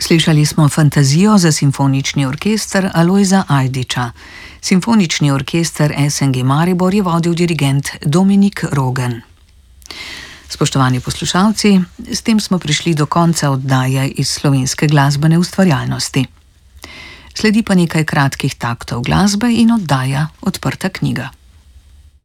Slišali smo fantazijo za simfonični orkester Alojza Ajdiča. Simfonični orkester SNG Maribor je vodil dirigent Dominik Rogen. Spoštovani poslušalci, s tem smo prišli do konca oddaje iz slovenske glasbene ustvarjalnosti. Sledi pa nekaj kratkih taktov glasbe in oddaja Odprta knjiga.